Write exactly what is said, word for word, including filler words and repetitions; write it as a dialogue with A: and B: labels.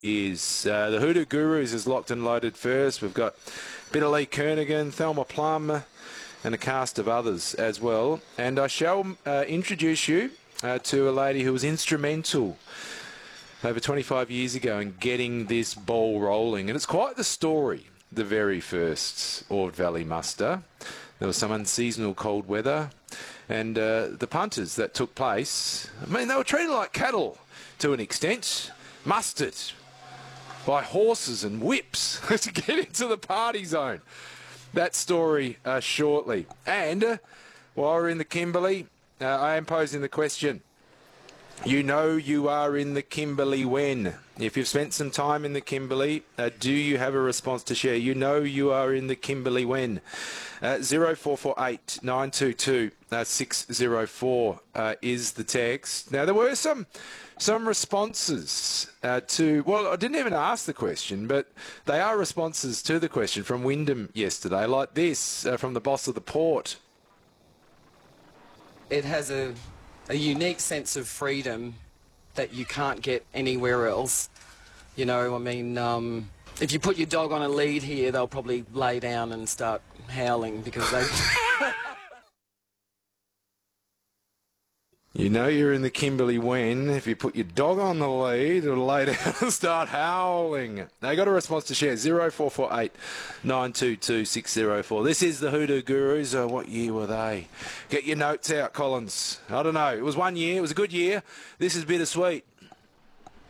A: is. Uh, the Hoodoo Gurus is locked and loaded first. We've got a bit of Lee Kernigan, Thelma Plum, and a cast of others as well. And I shall uh, introduce you uh, to a lady who was instrumental over twenty-five years ago in getting this ball rolling. And it's quite the story, the very first Ord Valley muster. There was some unseasonal cold weather. And uh, the punters that took place, I mean, they were treated like cattle to an extent, mustered by horses and whips to get into the party zone. That story uh, shortly. And uh, while we're in the Kimberley, uh, I am posing the question. You know you are in the Kimberley when? If you've spent some time in the Kimberley, uh, do you have a response to share? You know you are in the Kimberley when? Uh, zero four four eight nine two two six zero four uh, is the text. Now, there were some some responses uh, to, well, I didn't even ask the question, but they are responses to the question from Wyndham yesterday, like this uh, from the boss of the Port.
B: It has a... a unique sense of freedom that you can't get anywhere else. You know, I mean, um, if you put your dog on a lead here, they'll probably lay down and start howling because they...
A: You know you're in the Kimberley when, if you put your dog on the lead, it'll lay down and start howling. Now, got a response to share, zero four four eight nine two two six zero four. This is the Hoodoo Gurus. Oh, what year were they? Get your notes out, Collins. I don't know. It was one year. It was a good year. This is bittersweet.